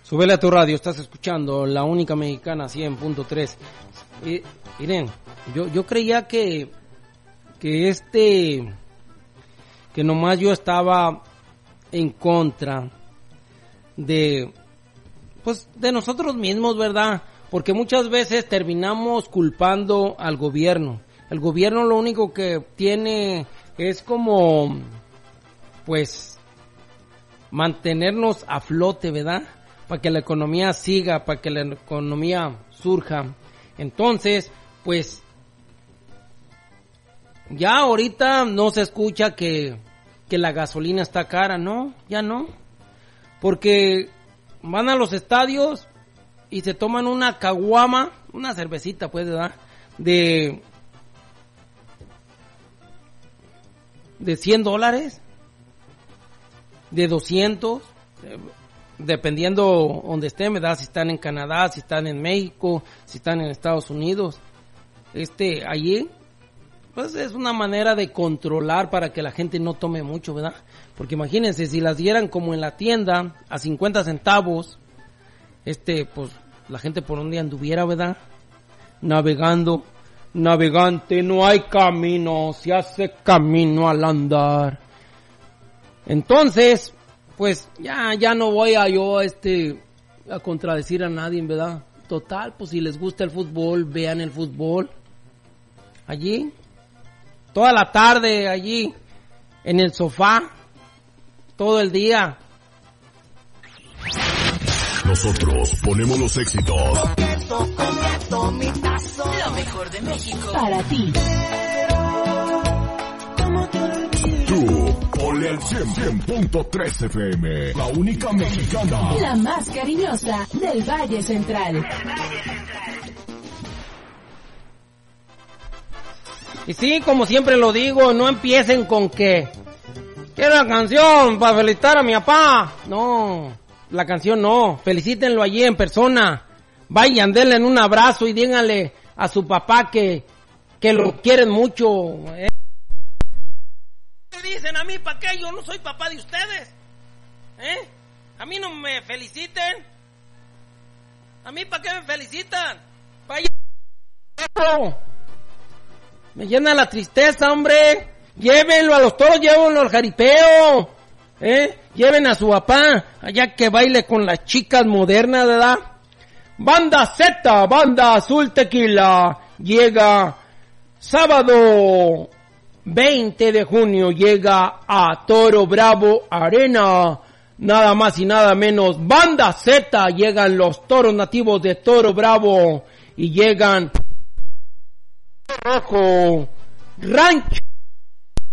Súbele a tu radio, estás escuchando La Única Mexicana 100.3. Miren, yo creía que nomás yo estaba en contra de nosotros mismos, ¿verdad? Porque muchas veces terminamos culpando al gobierno. El gobierno lo único que tiene es como, pues, mantenernos a flote, ¿verdad? Para que la economía siga, para que la economía surja. Entonces, pues, ya ahorita no se escucha que la gasolina está cara, ¿no? Ya no. Porque van a los estadios y se toman una caguama, una cervecita, pues, ¿verdad? De $100, de 200, dependiendo donde estén, ¿verdad? Si están en Canadá, si están en México, si están en Estados Unidos. Allí, pues es una manera de controlar para que la gente no tome mucho, ¿verdad? Porque imagínense, si las dieran como en la tienda, a 50 centavos, pues la gente por un día anduviera, ¿verdad? Navegante, no hay camino, se hace camino al andar. Entonces, pues ya no voy a contradecir a nadie, ¿verdad? Total, pues si les gusta el fútbol, vean el fútbol. Allí, toda la tarde, allí, en el sofá, todo el día. Nosotros ponemos los éxitos. Lo mejor de México para ti. Tú, ponle al 100.3 FM. La única mexicana. La más cariñosa del Valle Central. Y sí, como siempre lo digo, no empiecen con que quiero la canción para felicitar a mi papá. No, la canción no. Felicítenlo allí en persona. Vayan, denle un abrazo y díganle a su papá que lo quieren mucho. ¿Me dicen a mí para qué? Yo no soy papá de ustedes. A mí no me feliciten. A mí para qué me felicitan. Vaya. Me llena la tristeza, hombre. Llévenlo a los toros, llévenlo al jaripeo. Lleven a su papá allá que baile con las chicas modernas, ¿verdad? Banda Z, Banda Azul Tequila, llega sábado 20 de junio, llega a Toro Bravo Arena. Nada más y nada menos, Banda Z, llegan los toros nativos de Toro Bravo y llegan Rojo, Rancho